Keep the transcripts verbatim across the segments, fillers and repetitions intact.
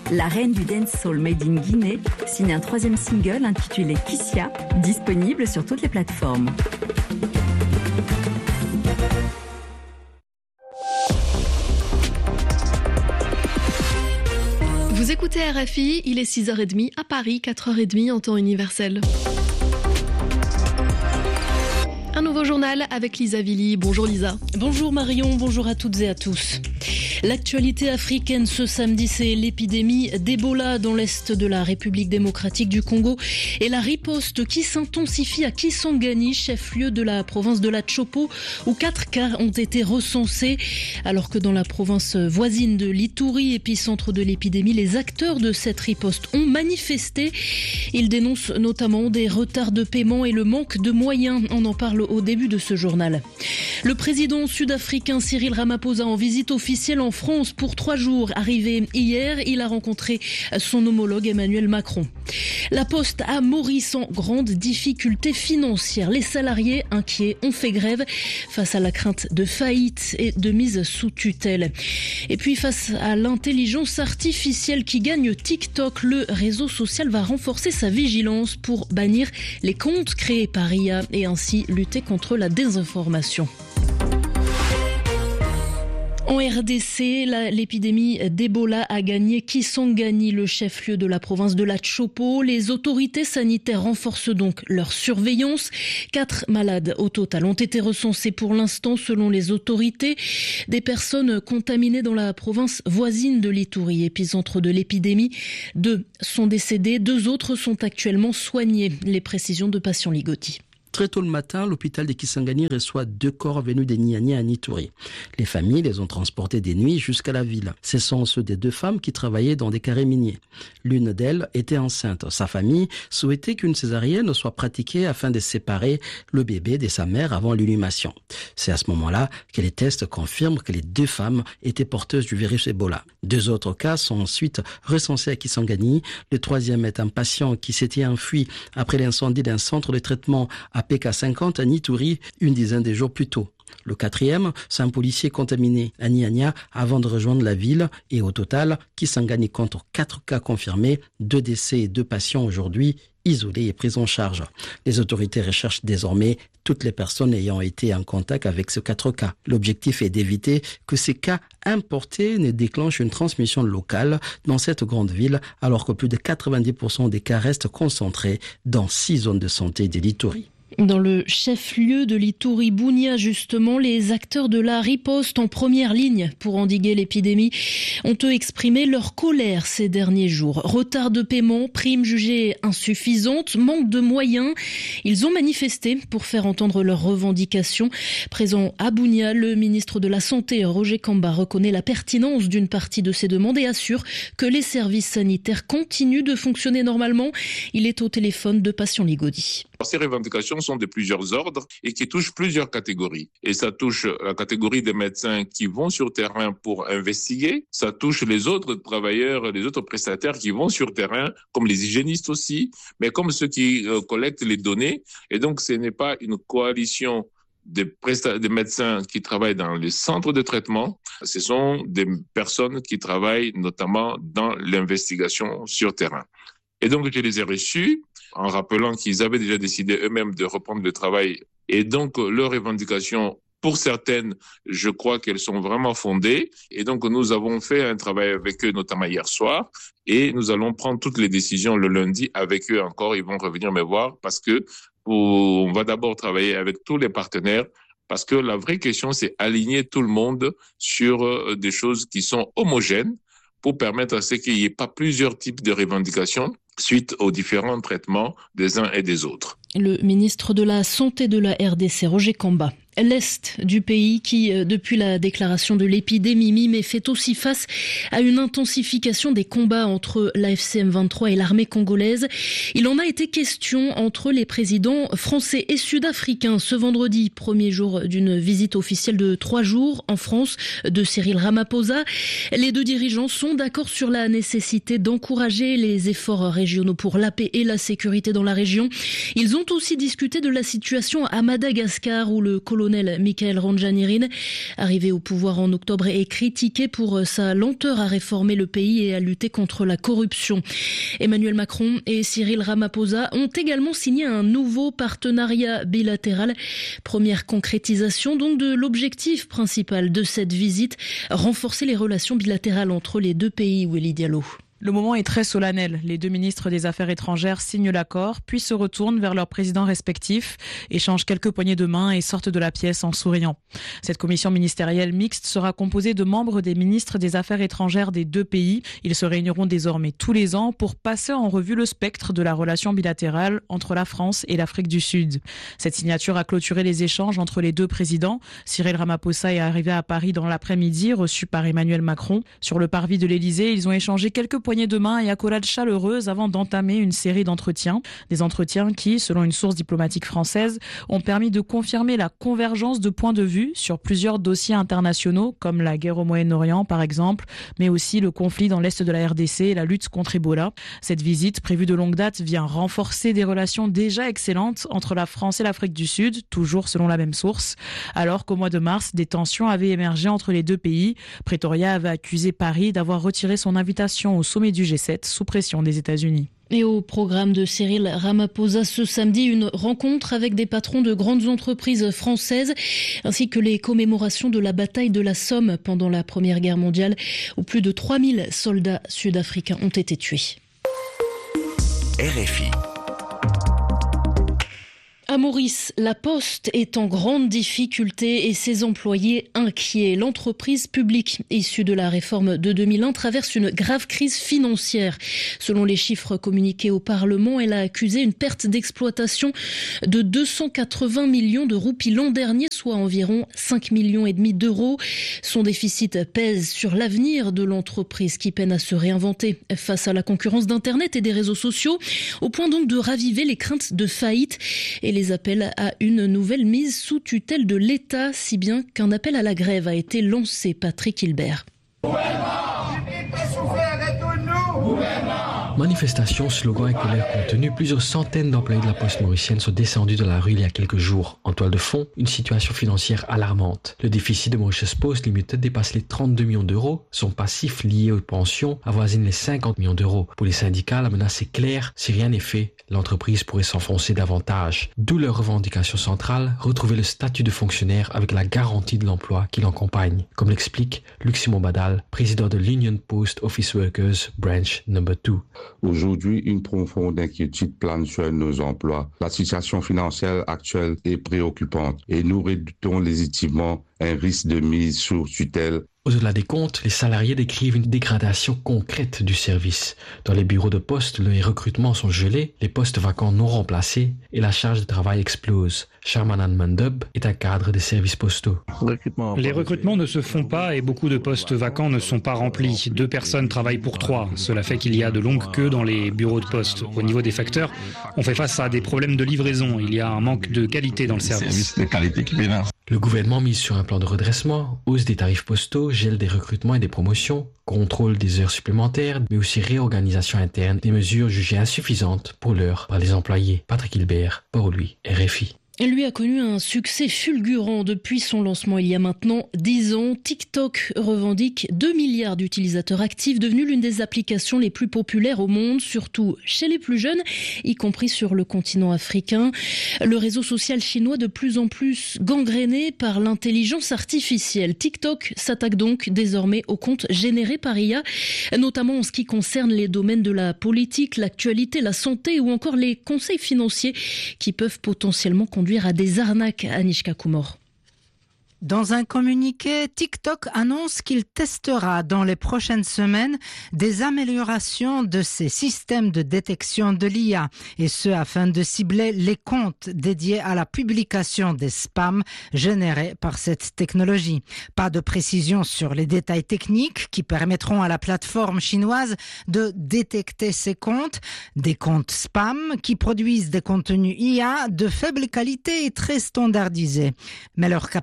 La reine du dancehall made in Guinée signe un troisième single intitulé Kissia, disponible sur toutes les plateformes. Vous écoutez R F I, il est six heures trente à Paris, quatre heures trente en temps universel. Un nouveau journal avec Lisa Villy. Bonjour Lisa. Bonjour Marion, bonjour à toutes et à tous. L'actualité africaine ce samedi, c'est l'épidémie d'Ebola dans l'est de la République démocratique du Congo et la riposte qui s'intensifie à Kisangani, chef-lieu de la province de la Tshopo, où quatre cas ont été recensés, alors que dans la province voisine de l'Ituri, épicentre de l'épidémie, les acteurs de cette riposte ont manifesté. Ils dénoncent notamment des retards de paiement et le manque de moyens. On en parle au début de ce journal. Le président sud-africain Cyril Ramaphosa en visite officielle en France pour trois jours. Arrivé hier, il a rencontré son homologue Emmanuel Macron. La Poste à Maurice en grande difficulté financière. Les salariés inquiets ont fait grève face à la crainte de faillite et de mise sous tutelle. Et puis face à l'intelligence artificielle qui gagne TikTok, le réseau social va renforcer sa vigilance pour bannir les comptes créés par I A et ainsi lutter contre la désinformation. En R D C, la, l'épidémie d'Ebola a gagné Kisangani, le chef-lieu de la province de la Tshopo. Les autorités sanitaires renforcent donc leur surveillance. Quatre malades au total ont été recensés pour l'instant selon les autorités. Des personnes contaminées dans la province voisine de l'Ituri, épicentre de l'épidémie. Deux sont décédés, deux autres sont actuellement soignés. Les précisions de Patient Ligotti. Très tôt le matin, l'hôpital de Kisangani reçoit deux corps venus des Niani à Ituri. Les familles les ont transportés des nuits jusqu'à la ville. Ce sont ceux des deux femmes qui travaillaient dans des carrés miniers. L'une d'elles était enceinte. Sa famille souhaitait qu'une césarienne soit pratiquée afin de séparer le bébé de sa mère avant l'inhumation. C'est à ce moment-là que les tests confirment que les deux femmes étaient porteuses du virus Ebola. Deux autres cas sont ensuite recensés à Kisangani. Le troisième est un patient qui s'était enfui après l'incendie d'un centre de traitement à P K cinquante à Ituri une dizaine de jours plus tôt. Le quatrième, c'est un policier contaminé à Niania avant de rejoindre la ville. Et au total, Kisangani compte quatre cas confirmés, deux décès et deux patients aujourd'hui isolés et pris en charge. Les autorités recherchent désormais toutes les personnes ayant été en contact avec ces quatre cas. L'objectif est d'éviter que ces cas importés ne déclenchent une transmission locale dans cette grande ville, alors que plus de quatre-vingt-dix pour cent des cas restent concentrés dans six zones de santé de l'Ituri. Dans le chef-lieu de l'Ituri, Bunia, justement, les acteurs de la riposte en première ligne pour endiguer l'épidémie ont eux exprimé leur colère ces derniers jours. Retard de paiement, primes jugées insuffisantes, manque de moyens. Ils ont manifesté pour faire entendre leurs revendications. Présent à Bunia, le ministre de la Santé, Roger Kamba, reconnaît la pertinence d'une partie de ces demandes et assure que les services sanitaires continuent de fonctionner normalement. Il est au téléphone de Patient Ligotti. Ces revendications sont de plusieurs ordres et qui touchent plusieurs catégories. Et ça touche la catégorie des médecins qui vont sur terrain pour investiguer. Ça touche les autres travailleurs, les autres prestataires qui vont sur terrain, comme les hygiénistes aussi, mais comme ceux qui euh, collectent les données. Et donc, ce n'est pas une coalition des, presta- des médecins qui travaillent dans les centres de traitement. Ce sont des personnes qui travaillent notamment dans l'investigation sur terrain. Et donc, je les ai reçus en rappelant qu'ils avaient déjà décidé eux-mêmes de reprendre le travail. Et donc, leurs revendications, pour certaines, je crois qu'elles sont vraiment fondées. Et donc, nous avons fait un travail avec eux, notamment hier soir. Et nous allons prendre toutes les décisions le lundi avec eux encore. Ils vont revenir me voir parce que on va d'abord travailler avec tous les partenaires. Parce que la vraie question, c'est aligner tout le monde sur des choses qui sont homogènes pour permettre à ce qu'il n'y ait pas plusieurs types de revendications suite aux différents traitements des uns et des autres. Le ministre de la Santé de la R D C, Roger Kamba. L'Est du pays qui, depuis la déclaration de l'épidémie mi-mai, fait aussi face à une intensification des combats entre l'A F C M vingt-trois et l'armée congolaise. Il en a été question entre les présidents français et sud-africains ce vendredi, premier jour d'une visite officielle de trois jours en France de Cyril Ramaphosa. Les deux dirigeants sont d'accord sur la nécessité d'encourager les efforts régionaux pour la paix et la sécurité dans la région. Ils ont aussi discuté de la situation à Madagascar où le colonel colonel Michael Randjanirin, arrivé au pouvoir en octobre, est critiqué pour sa lenteur à réformer le pays et à lutter contre la corruption. Emmanuel Macron et Cyril Ramaphosa ont également signé un nouveau partenariat bilatéral. Première concrétisation donc de l'objectif principal de cette visite, renforcer les relations bilatérales entre les deux pays. Willy Diallo. Le moment est très solennel. Les deux ministres des Affaires étrangères signent l'accord, puis se retournent vers leurs présidents respectifs, échangent quelques poignées de main et sortent de la pièce en souriant. Cette commission ministérielle mixte sera composée de membres des ministres des Affaires étrangères des deux pays. Ils se réuniront désormais tous les ans pour passer en revue le spectre de la relation bilatérale entre la France et l'Afrique du Sud. Cette signature a clôturé les échanges entre les deux présidents. Cyril Ramaphosa est arrivé à Paris dans l'après-midi, reçu par Emmanuel Macron. Sur le parvis de l'Élysée, ils ont échangé quelques poignées de main et accolades chaleureuses avant d'entamer une série d'entretiens. Des entretiens qui, selon une source diplomatique française, ont permis de confirmer la convergence de points de vue sur plusieurs dossiers internationaux, comme la guerre au Moyen-Orient par exemple, mais aussi le conflit dans l'est de la R D C et la lutte contre Ebola. Cette visite, prévue de longue date, vient renforcer des relations déjà excellentes entre la France et l'Afrique du Sud, toujours selon la même source. Alors qu'au mois de mars, des tensions avaient émergé entre les deux pays. Pretoria avait accusé Paris d'avoir retiré son invitation au sommet du G sept sous pression des États-Unis. Et au programme de Cyril Ramaphosa ce samedi, une rencontre avec des patrons de grandes entreprises françaises, ainsi que les commémorations de la bataille de la Somme pendant la Première Guerre mondiale, où plus de trois mille soldats sud-africains ont été tués. R F I. À Maurice, la Poste est en grande difficulté et ses employés inquiets. L'entreprise publique issue de la réforme de deux mille un traverse une grave crise financière. Selon les chiffres communiqués au Parlement, elle a accusé une perte d'exploitation de deux cent quatre-vingts millions de roupies l'an dernier, soit environ cinq millions et demi d'euros. Son déficit pèse sur l'avenir de l'entreprise qui peine à se réinventer face à la concurrence d'Internet et des réseaux sociaux, au point donc de raviver les craintes de faillite et les appels à une nouvelle mise sous tutelle de l'État, si bien qu'un appel à la grève a été lancé. Patrick Hilbert. Manifestations, slogans et colère contenus, plusieurs centaines d'employés de la Poste mauricienne sont descendus dans la rue il y a quelques jours. En toile de fond, une situation financière alarmante. Le déficit de Mauritius Post Limited dépasse les trente-deux millions d'euros. Son passif lié aux pensions avoisine les cinquante millions d'euros. Pour les syndicats, la menace est claire. Si rien n'est fait, l'entreprise pourrait s'enfoncer davantage. D'où leur revendication centrale, retrouver le statut de fonctionnaire avec la garantie de l'emploi qui l'accompagne. Comme l'explique Luximo Badal, président de l'Union Post Office Workers Branch number deux. Aujourd'hui, une profonde inquiétude plane sur nos emplois. La situation financière actuelle est préoccupante et nous redoutons légitimement un risque de mise sous tutelle. Au-delà des comptes, les salariés décrivent une dégradation concrète du service. Dans les bureaux de poste, les recrutements sont gelés, les postes vacants non remplacés et la charge de travail explose. Sharmanan Mandub est un cadre des services postaux. Les recrutements ne se font pas et beaucoup de postes vacants ne sont pas remplis. Deux personnes travaillent pour trois. Cela fait qu'il y a de longues queues dans les bureaux de poste. Au niveau des facteurs, on fait face à des problèmes de livraison. Il y a un manque de qualité dans le service. Le gouvernement mise sur un plan de redressement, hausse des tarifs postaux, gel des recrutements et des promotions, contrôle des heures supplémentaires, mais aussi réorganisation interne, des mesures jugées insuffisantes pour l'heure par les employés. Patrick Hilbert, Port-Louis, R F I. Lui a connu un succès fulgurant depuis son lancement il y a maintenant dix ans. TikTok revendique deux milliards d'utilisateurs actifs, devenu l'une des applications les plus populaires au monde, surtout chez les plus jeunes, y compris sur le continent africain. Le réseau social chinois de plus en plus gangréné par l'intelligence artificielle. TikTok s'attaque donc désormais aux comptes générés par I A, notamment en ce qui concerne les domaines de la politique, l'actualité, la santé ou encore les conseils financiers qui peuvent potentiellement conduire à des arnaques. Anishka Kumor. Dans un communiqué, TikTok annonce qu'il testera dans les prochaines semaines des améliorations de ses systèmes de détection de l'I A, et ce afin de cibler les comptes dédiés à la publication des spams générés par cette technologie. Pas de précision sur les détails techniques qui permettront à la plateforme chinoise de détecter ces comptes, des comptes spam qui produisent des contenus I A de faible qualité et très standardisés. Mais leur capacité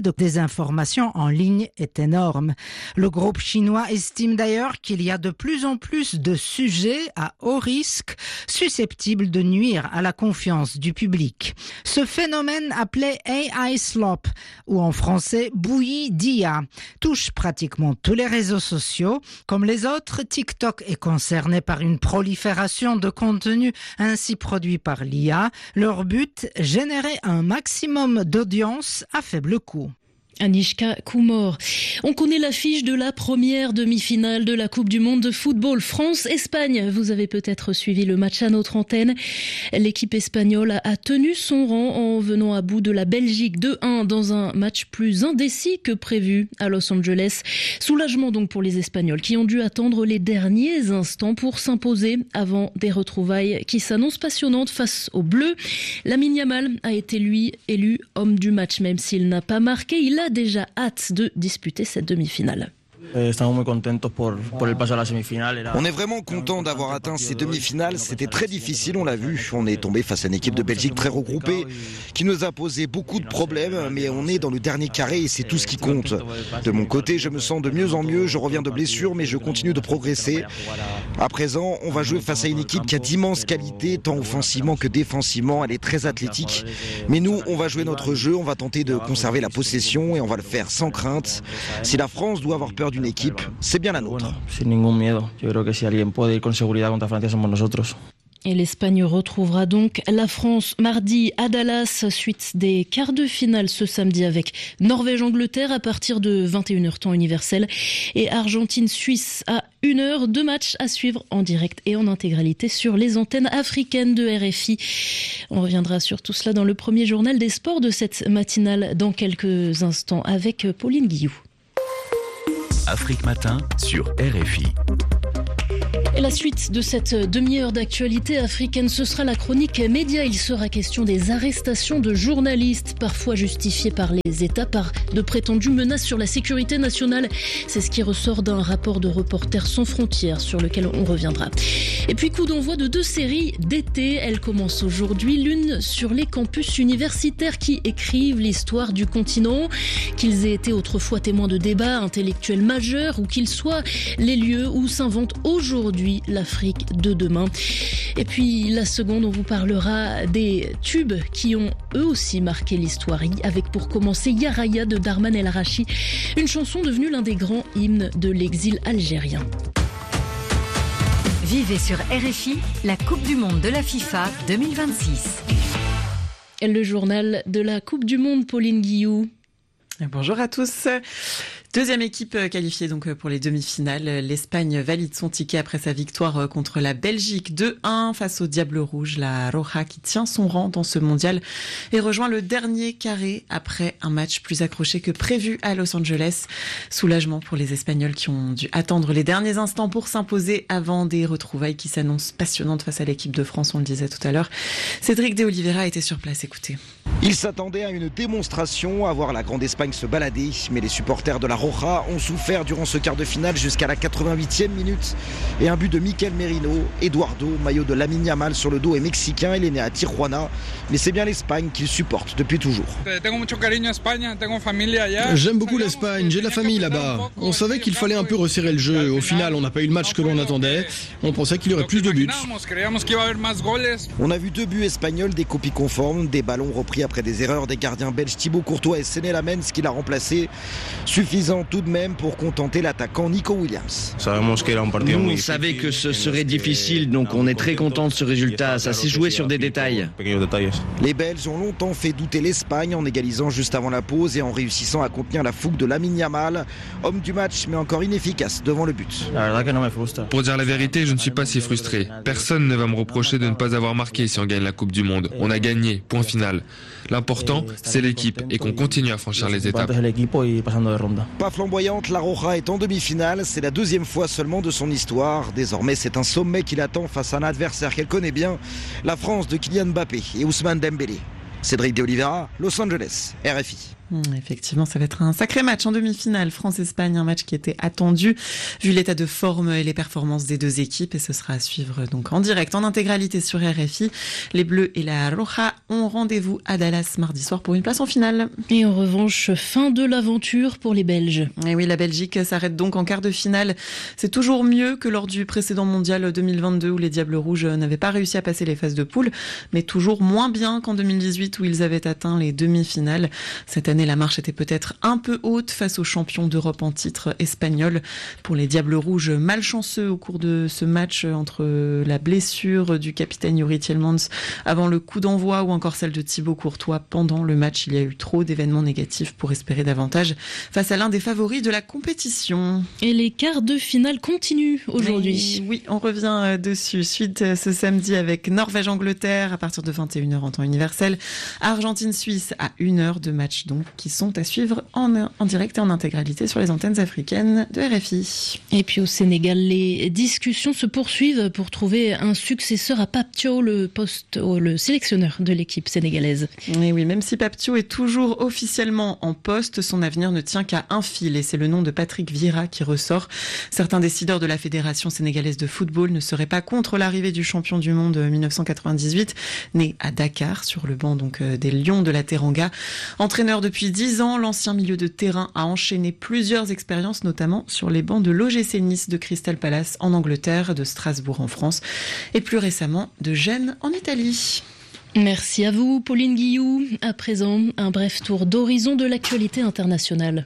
de désinformation en ligne est énorme. Le groupe chinois estime d'ailleurs qu'il y a de plus en plus de sujets à haut risque susceptibles de nuire à la confiance du public. Ce phénomène appelé A I slop, ou en français bouillie d'I A, touche pratiquement tous les réseaux sociaux. Comme les autres, TikTok est concerné par une prolifération de contenus ainsi produits par l'I A. Leur but, générer un maximum d'audience à faible coût. Anishka Kumor. On connaît l'affiche de la première demi-finale de la Coupe du Monde de football France-Espagne. Vous avez peut-être suivi le match à notre antenne. L'équipe espagnole a tenu son rang en venant à bout de la Belgique deux un dans un match plus indécis que prévu à Los Angeles. Soulagement donc pour les Espagnols qui ont dû attendre les derniers instants pour s'imposer avant des retrouvailles qui s'annoncent passionnantes face aux Bleus. Lamine Yamal a été lui élu homme du match même s'il n'a pas marqué. Il a déjà hâte de disputer cette demi-finale. On est vraiment content d'avoir atteint ces demi-finales. C'était très difficile, on l'a vu. On est tombé face à une équipe de Belgique très regroupée qui nous a posé beaucoup de problèmes, mais on est dans le dernier carré et c'est tout ce qui compte. De mon côté, je me sens de mieux en mieux. Je reviens de blessure, mais je continue de progresser. À présent, on va jouer face à une équipe qui a d'immenses qualités, tant offensivement que défensivement. Elle est très athlétique. Mais nous, on va jouer notre jeu, on va tenter de conserver la possession et on va le faire sans crainte. Si la France doit avoir peur d'une équipe, c'est bien la nôtre. Et l'Espagne retrouvera donc la France mardi à Dallas, suite des quarts de finale ce samedi avec Norvège-Angleterre à partir de vingt et une heures temps universel et Argentine-Suisse à une heure. Deux matchs à suivre en direct et en intégralité sur les antennes africaines de R F I. On reviendra sur tout cela dans le premier journal des sports de cette matinale dans quelques instants avec Pauline Guillou. Afrique Matin sur R F I. Et la suite de cette demi-heure d'actualité africaine, ce sera la chronique média. Il sera question des arrestations de journalistes, parfois justifiées par les États par de prétendues menaces sur la sécurité nationale. C'est ce qui ressort d'un rapport de Reporters sans frontières sur lequel on reviendra. Et puis coup d'envoi de deux séries d'été. Elles commencent aujourd'hui, l'une sur les campus universitaires qui écrivent l'histoire du continent, qu'ils aient été autrefois témoins de débats intellectuels majeurs ou qu'ils soient les lieux où s'invente aujourd'hui l'Afrique de demain. Et puis la seconde, on vous parlera des tubes qui ont eux aussi marqué l'histoire, avec pour commencer Yaraya de Darman El Arachi, une chanson devenue l'un des grands hymnes de l'exil algérien. Vivez sur R F I la Coupe du Monde de la FIFA deux mille vingt-six. Le journal de la Coupe du Monde, Pauline Guillou. Bonjour à tous. Deuxième équipe qualifiée donc pour les demi-finales. L'Espagne valide son ticket après sa victoire contre la Belgique deux un face au Diable Rouge. La Roja qui tient son rang dans ce mondial et rejoint le dernier carré après un match plus accroché que prévu à Los Angeles. Soulagement pour les Espagnols qui ont dû attendre les derniers instants pour s'imposer avant des retrouvailles qui s'annoncent passionnantes face à l'équipe de France, on le disait tout à l'heure. Cédric de Oliveira était sur place, écoutez. Il s'attendait à une démonstration, à voir la Grande Espagne se balader, mais les supporters de la Roja ont souffert durant ce quart de finale jusqu'à la quatre-vingt-huitième minute. Et un but de Mikel Merino, Eduardo, maillot de Lamine Yamal sur le dos, est mexicain, il est né à Tijuana, mais c'est bien l'Espagne qu'il supporte depuis toujours. J'aime beaucoup l'Espagne, j'ai de la famille là-bas. On savait qu'il fallait un peu resserrer le jeu, au final on n'a pas eu le match que l'on attendait, on pensait qu'il y aurait plus de buts. On a vu deux buts espagnols, des copies conformes, des ballons repris après des erreurs des gardiens belges Thibaut Courtois et Séné Lamens qui l'a remplacé, suffisant tout de même pour contenter l'attaquant Nico Williams. Nous, on savait que ce serait difficile, donc on est très content de ce résultat. Ça s'est joué sur des détails. Les Belges ont longtemps fait douter l'Espagne en égalisant juste avant la pause et en réussissant à contenir la fougue de Lamine Yamal, homme du match mais encore inefficace devant le but. Pour dire la vérité, je ne suis pas si frustré. Personne ne va me reprocher de ne pas avoir marqué si on gagne la Coupe du Monde. On a gagné, point final. L'important, c'est l'équipe et qu'on continue à franchir les étapes. Pas flamboyante, la Roja est en demi-finale. C'est la deuxième fois seulement de son histoire. Désormais, c'est un sommet qui l'attend face à un adversaire qu'elle connaît bien, la France de Kylian Mbappé et Ousmane Dembélé. Cédric de Oliveira, Los Angeles, R F I. Effectivement, ça va être un sacré match en demi-finale. France-Espagne, un match qui était attendu vu l'état de forme et les performances des deux équipes. Et ce sera à suivre donc en direct, en intégralité sur R F I. Les Bleus et la Roja ont rendez-vous à Dallas mardi soir pour une place en finale. Et en revanche, fin de l'aventure pour les Belges. Et oui, la Belgique s'arrête donc en quart de finale. C'est toujours mieux que lors du précédent mondial deux mille vingt-deux où les Diables Rouges n'avaient pas réussi à passer les phases de poule, mais toujours moins bien qu'en deux mille dix-huit où ils avaient atteint les demi-finales. Cette année, la marche était peut-être un peu haute face aux champions d'Europe en titre espagnols. Pour les Diables Rouges, malchanceux au cours de ce match entre la blessure du capitaine Yuri Tielemans avant le coup d'envoi ou encore celle de Thibaut Courtois pendant le match. Il y a eu trop d'événements négatifs pour espérer davantage face à l'un des favoris de la compétition. Et les quarts de finale continuent aujourd'hui. Oui, oui, on revient dessus. Suite ce samedi avec Norvège-Angleterre à partir de vingt et une heures en temps universel. Argentine-Suisse à une heure de match donc qui sont à suivre en, en direct et en intégralité sur les antennes africaines de R F I. Et puis au Sénégal, les discussions se poursuivent pour trouver un successeur à Pape Thiaw, le, poste, le sélectionneur de l'équipe sénégalaise. Et oui, même si Pape Thiaw est toujours officiellement en poste, son avenir ne tient qu'à un fil et c'est le nom de Patrick Vieira qui ressort. Certains décideurs de la Fédération sénégalaise de football ne seraient pas contre l'arrivée du champion du monde mille neuf cent quatre-vingt-dix-huit, né à Dakar, sur le banc donc des Lions de la Teranga. Entraîneur depuis dix ans, l'ancien milieu de terrain a enchaîné plusieurs expériences, notamment sur les bancs de l'O G C Nice, de Crystal Palace en Angleterre, de Strasbourg en France et plus récemment de Gênes en Italie. Merci à vous, Pauline Guillou. À présent, un bref tour d'horizon de l'actualité internationale.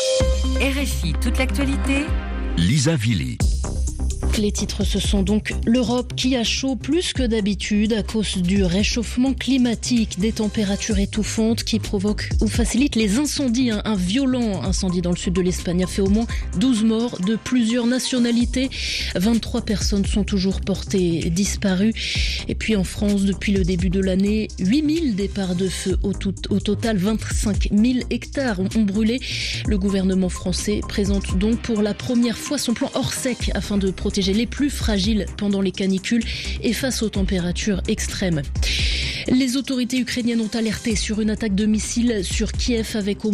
R F I, toute l'actualité. Lisa Villy. Les titres, ce sont donc l'Europe qui a chaud plus que d'habitude à cause du réchauffement climatique, des températures étouffantes qui provoquent ou facilitent les incendies. Un, un violent incendie dans le sud de l'Espagne a fait au moins douze morts de plusieurs nationalités. vingt-trois personnes sont toujours portées disparues. Et puis en France, depuis le début de l'année, huit mille départs de feu. Au, tout, au total, vingt-cinq mille hectares ont, ont brûlé. Le gouvernement français présente donc pour la première fois son plan hors sec afin de protéger les plus fragiles pendant les canicules et face aux températures extrêmes. Les autorités ukrainiennes ont alerté sur une attaque de missiles sur Kiev avec au